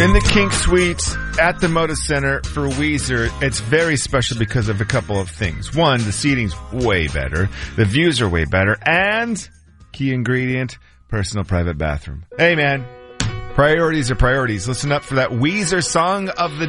In the Kink Suites at the Moda Center for Weezer, it's very special because of a couple of things. One, the seating's way better. The views are way better. And, key ingredient, personal private bathroom. Hey, man. Priorities are priorities. Listen up for that Weezer song of the